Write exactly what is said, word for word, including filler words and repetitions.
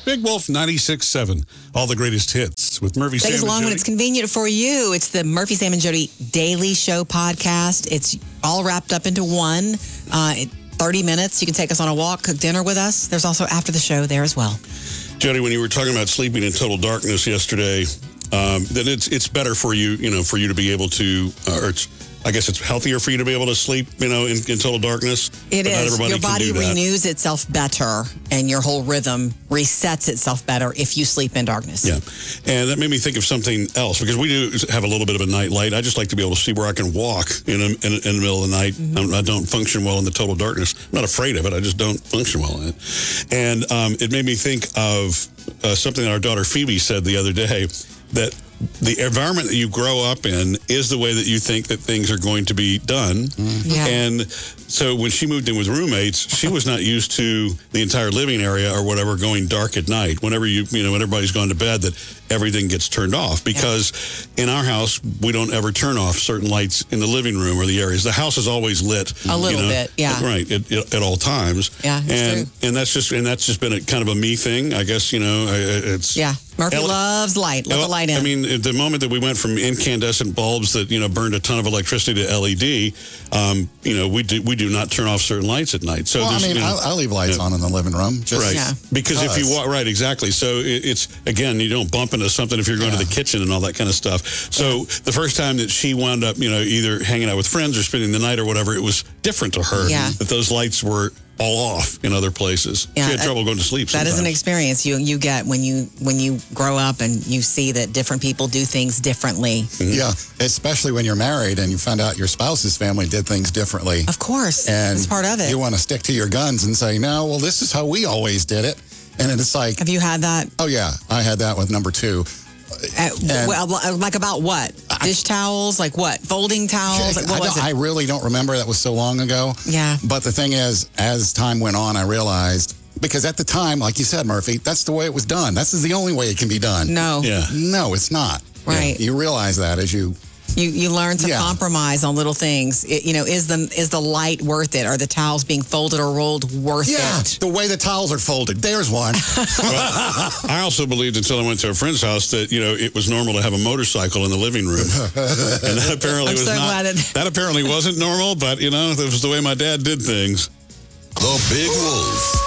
Big Wolf ninety-six point seven. All the greatest hits with Murphy, Sam, Take as and long when Jody. it's convenient for you. It's the Murphy, Sam, and Jody Daily Show podcast. It's all wrapped up into one. Uh, thirty minutes. You can take us on a walk, cook dinner with us. There's also after the show there as well. Jody, when you were talking about sleeping in total darkness yesterday, um, then it's it's better for you, you know, for you to be able to, uh, or it's, I guess it's healthier for you to be able to sleep, you know, in, in total darkness. It but not is. everybody Your can body do that. renews itself better, and your whole rhythm resets itself better if you sleep in darkness. Yeah. And that made me think of something else, because we do have a little bit of a night light. I just like to be able to see where I can walk in, a, in, in the middle of the night. Mm-hmm. I don't function well in the total darkness. I'm not afraid of it. I just don't function well in it. And um, it made me think of uh, something that our daughter Phoebe said the other day, that the environment that you grow up in is the way that you think that things are going to be done. Mm-hmm. Yeah. And so when she moved in with roommates, she was not used to the entire living area or whatever going dark at night. Whenever you, you know, when everybody's gone to bed, that everything gets turned off. Because yeah. in our house, we don't ever turn off certain lights in the living room or the areas. The house is always lit. A little you know, bit, yeah. Right, at, at all times. Yeah, that's and true. and that's just and that's just been a kind of a me thing, I guess. You know, it's yeah. Murphy Ele- loves light. Let the light in. I mean, at the moment that we went from incandescent bulbs that, you know, burned a ton of electricity to L E D, um, you know, we do we do not turn off certain lights at night. So well, I mean, you know, I, I leave lights yeah. on in the living room. Just right. Yeah. Because if you walk, right, exactly. So it, it's, again, you don't bump into something if you're going yeah. to the kitchen and all that kind of stuff. So yeah. the first time that she wound up, you know, either hanging out with friends or spending the night or whatever, it was different to her yeah. that those lights were all off in other places. Yeah, she had trouble going to sleep sometimes. That is an experience you you get when you when you grow up and you see that different people do things differently. Mm-hmm. Yeah, especially when you're married and you find out your spouse's family did things differently. Of course, and it's part of it. You want to stick to your guns and say, no, well, this is how we always did it. And it's like... Have you had that? Oh, yeah. I had that with number two. Uh, well, like about what? Dish I, towels? Like what? Folding towels? Like what I, was it? I really don't remember. That was so long ago. Yeah. But the thing is, as time went on, I realized, because at the time, like you said, Murphy, that's the way it was done. This is the only way it can be done. No. Yeah. No, it's not. Right. You realize that as you... You you learn to yeah. compromise on little things. It, you know, is the is the light worth it? Are the towels being folded or rolled worth yeah, it? The way the towels are folded. There's one. Well, I also believed until I went to a friend's house that, you know, it was normal to have a motorcycle in the living room. And that apparently I'm was so not. glad that... that apparently wasn't normal, but, you know, that was the way my dad did things. The Big Wolf.